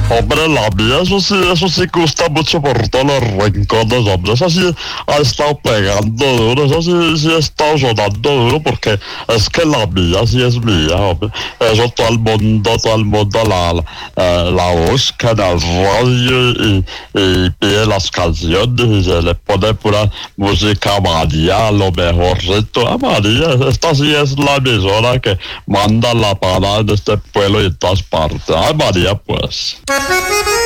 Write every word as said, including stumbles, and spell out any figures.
Hombre, la mía, eso sí, eso sí gusta mucho por todos los rincones, hombre. Eso sí ha estado pegando duro, eso sí, sí ha estado sonando duro, porque es que la mía sí es mía, hombre. Eso todo el mundo, todo el mundo la, la, eh, la busca en el radio y, y pide las canciones y se le pone pura música a María, lo mejorcito. A María, esta sí es la emisora que manda la parada en este pueblo y en todas partes. A María, pues.